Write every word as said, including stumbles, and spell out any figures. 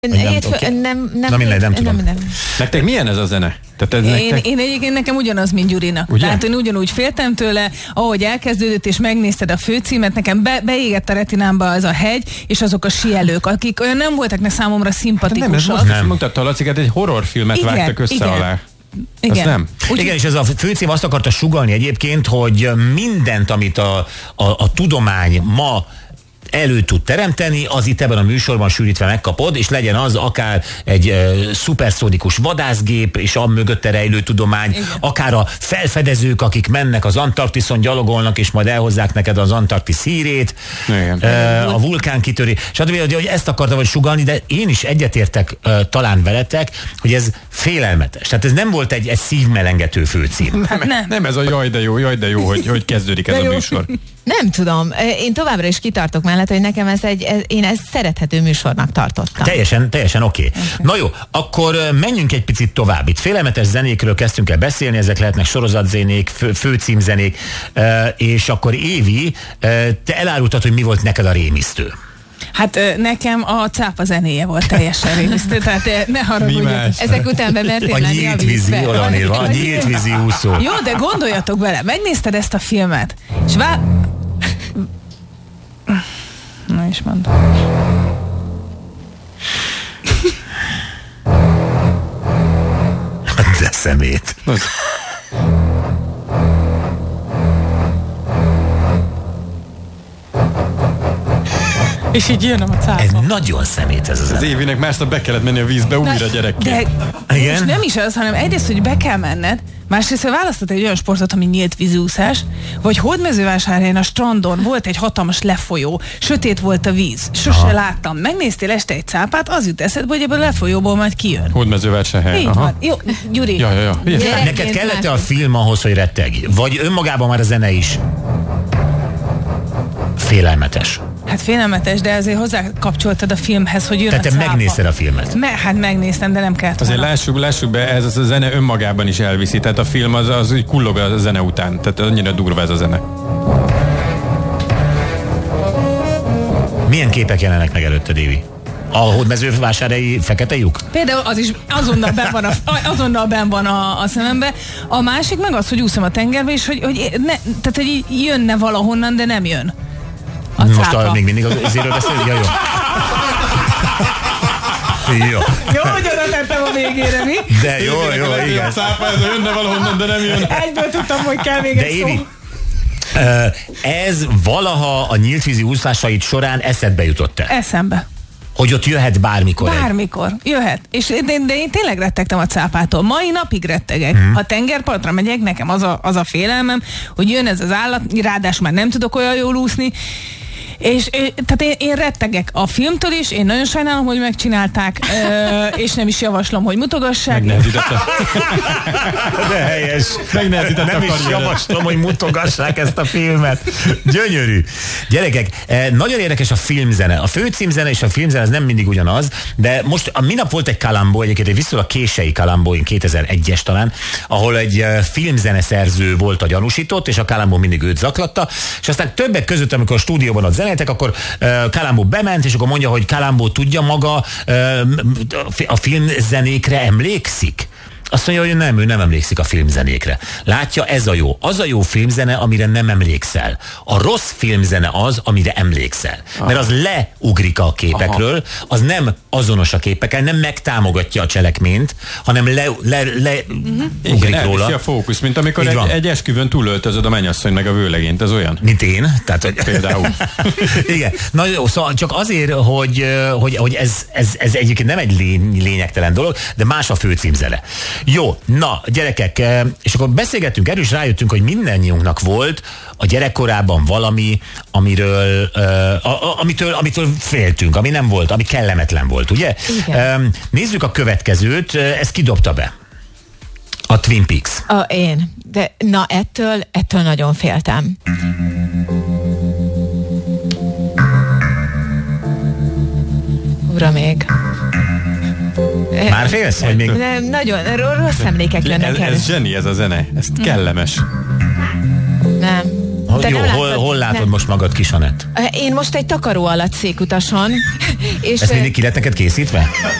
Nem, Hétfő, okay. nem, nem, Na mindegy, nem tudom. Nem, nem. Nektek milyen ez a zene? Tehát ez én, nektek... én egyébként nekem ugyanaz, mint Gyurinak. Ugye? Tehát én ugyanúgy féltem tőle, ahogy elkezdődött, és megnézted a főcímet, nekem be, beégett a retinámba az a hegy, és azok a síelők, akik olyan nem voltak ne számomra szimpatikusak. Nem, ez most nem. Mutatta a Laciket, egy horrorfilmet Igen, vágtak össze igen. alá. Igen. Azt nem? Úgy, Igen, és ez a főcím azt akarta sugallni egyébként, hogy mindent, amit a, a, a tudomány ma elő tud teremteni, az itt ebben a műsorban sűrítve megkapod, és legyen az akár egy e, szuperszónikus vadászgép, és a mögötte rejlő tudomány, igen. Akár a felfedezők, akik mennek az Antarktiszon, gyalogolnak, és majd elhozzák neked az Antarktisz hírét, e, a vulkán kitörés, stb. Hogy ezt akarta vagy sugallni, de én is egyetértek e, talán veletek, hogy ez félelmetes. Tehát ez nem volt egy, egy szívmelengető főcím. hát nem. Nem ez a jaj de jó, jaj de jó, hogy, hogy kezdődik ez De a jó. műsor. nem tudom, én továbbra is kitartok mellett, hogy nekem ez egy, ez, én ezt szerethető műsornak tartottam. Teljesen, teljesen oké. Okay. Okay. Na jó, akkor menjünk egy picit tovább. Itt félelmetes zenékről kezdtünk el beszélni, ezek lehetnek sorozatzenék, fő, főcímzenék, és akkor Évi, te elárultad, hogy mi volt neked a rémisztő. Hát nekem a cápa zenéje volt teljesen rémisztő, tehát ne haragudjatok. Ezek után bemertél A lenni a nyílt vízi, vízbe. oda van írva, a nyílt vízi úszó. Jó, de gondoljatok bele, megnézted ezt a filmet, és vá... Na is mondom. De szemét. És így jön a cápa. Ez nagyon szemét ez az Az Évinek másnap be kellett menni a vízbe újra gyerekként. De Igen? és nem is az, hanem egyrészt, hogy be kell menned, másrészt, hogy választott egy olyan sportot, ami nyílt vízúszás, vagy Hódmezővásárhelyen a strandon volt egy hatalmas lefolyó, sötét volt a víz, sose Aha. láttam. Megnéztél este egy cápát, az jut eszedbe, hogy ebből a lefolyóból majd kijön. Hódmezővásárhely. Így van. Jó, Gyuri. Ja, ja, ja. Gyerekként Neked kellett-e a más- film ahhoz, hogy rettegj? Vagy önmagában már a zene is félelmetes? Hát félelmetes, de azért hozzá kapcsoltad a filmhez, hogy jön Tehát a te cápa. megnézted a filmet? Me, hát megnéztem, de nem kellett Azért volna. lássuk, lássuk be, ez az a zene önmagában is elviszi. Tehát a film az, az úgy kullog a zene után. Tehát annyira durva ez a zene. Milyen képek jelennek meg előtte, Dévi? A hódmezővásárhelyi fekete lyuk? Például az is azonnal benn van a, azonnal benn van a, a szemembe. A másik meg az, hogy úszom a tengerbe, és hogy, hogy, ne, tehát, hogy így jönne valahonnan, de nem jön. A Most cápa. a, még mindig az izéről beszélünk? Ja, jó. Jó. Jó, hogy oda tettem a végére, mi? De jó, jó, igen. Szápa, ez jönne valahonnan, de nem jön. Egyből tudtam, hogy kell még De egy Évi, szó. ö, ez valaha a nyíltvízi úszásaid során eszedbe jutott-e? Eszembe. Hogy ott jöhet bármikor egy... Bármikor. Jöhet. És de, de én tényleg rettegtem a cápától. Mai napig rettegek. Mhm. Hmm. Ha tengerpartra megyek, nekem az a, az a félelmem, hogy jön ez az állat, ráadásul már nem tudok olyan jól úszni, és tehát én, én rettegek a filmtől is, én nagyon sajnálom, hogy megcsinálták, ö, és nem is javaslom, hogy mutogassák. Megnehezítette. De helyes. Megnehezítette Nem a is karriered. javaslom, hogy mutogassák ezt a filmet. Gyönyörű. Gyerekek, eh, nagyon érdekes a filmzene. A főcímzene és a filmzene az nem mindig ugyanaz, de most a minap volt egy kalambó, egyébként egy viszonylag késői kalambó, kétezer-egyes talán, ahol egy eh, filmzeneszerző volt a gyanúsított, és a kalambó mindig őt zaklatta, és aztán többek között, amikor a stúdióban ott zenéltek, akkor uh, Kalambó bement, és akkor mondja, hogy Kalambó tudja maga uh, a filmzenékre emlékszik. Azt mondja, hogy nem, ő nem emlékszik a filmzenékre. Látja, ez a jó. Az a jó filmzene, amire nem emlékszel. A rossz filmzene az, amire emlékszel. Aha. Mert az leugrik a képekről, aha, az nem azonos a képekkel, nem megtámogatja a cselekményt, hanem le, le, le uh-huh. ugrik Igen, róla. a fókusz, mint amikor egy, egy esküvőn túlöltözöd a mennyasszony meg a vőlegényt, ez olyan? Mint én. Tehát, hogy... Például. Igen. Na jó, szóval csak azért, hogy, hogy, hogy ez, ez, ez egyébként nem egy lény, lényegtelen dolog, de más a főcímzene. Jó, na gyerekek, és akkor beszélgettünk, erről is rájöttünk, hogy mindannyiunknak volt a gyerekkorában valami, amiről, uh, a, a, amitől, amitől féltünk, ami nem volt, ami kellemetlen volt, ugye? Um, nézzük a következőt, ezt kidobta be. A Twin Peaks. A, én. De na ettől, ettől nagyon féltem. Ura még. Már félsz? Vagy még? Nem, nagyon rossz emlékek jönnek Ez, el. ez zseni ez a zene, ez kellemes. Nem. Hol, jó, nem hol, látod, hol látod nem. most magad, kis Anett? Én most egy takaró alatt székutason. És Ezt mindig ki lett neked készítve?